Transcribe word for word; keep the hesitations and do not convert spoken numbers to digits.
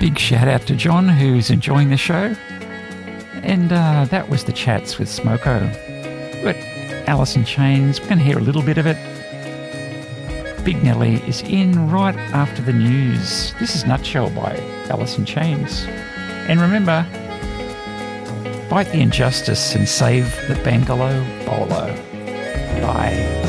Big shout out to John, who's enjoying the show. And uh, that was the chats with Smoko. But Alice in Chains, we're going to hear a little bit of it. Big Nelly is in right after the news. This is Nutshell by Alice in Chains. And remember, fight the injustice and save the Bangalore Bolo. Bye.